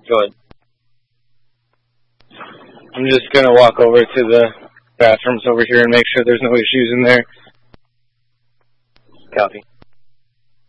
Go ahead. I'm just going to walk over to the bathrooms over here and make sure there's no issues in there. Copy.